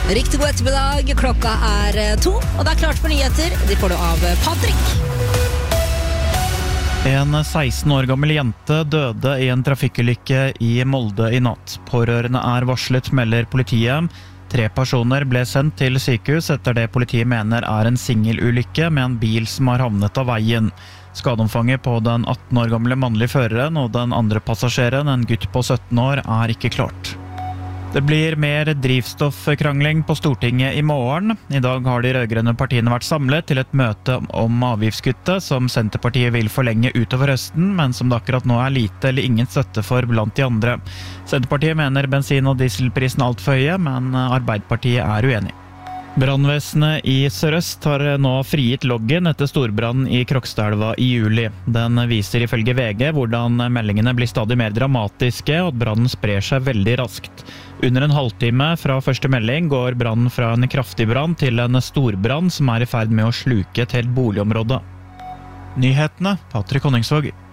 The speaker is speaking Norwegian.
Riktig god ettermiddag, klokka 2, og det klart for nyheter. De får du av Patrick. En 16 år gammel jente døde i en trafikkulykke i Molde i natt. Pårørende varslet, melder politiet. 3 personer ble sendt til sykehus etter det politiet mener en singelulykke med en bil som har havnet av veien. Skadeomfanget på den 18 år gamle mannlige føreren og den andre passasjeren, en gutt på 17 år, ikke klart. Det blir mer drivstoffkrangling på Stortinget i morgen. I dag har de rødgrønne partiene vært samlet til et møte om avgiftskuttet som Senterpartiet vil forlenge utover høsten, men som det akkurat nå lite eller ingen støtte for blant de andre. Senterpartiet mener bensin- og dieselprisen alt for høye, men Arbeiderpartiet uenig. Brannvesenet i Sør-Øst har nå frigitt loggen etter storbrannen i Krokstadelva i juli. Den viser ifølge VG hvordan meldingene blir stadig mer dramatiske og at brannen sprer seg veldig raskt. Under en halvtime fra første melding går brannen fra en kraftig brann til en storbrann som i ferd med å sluke et helt boligområde. Nyhetene, Patrick Honningsvåg.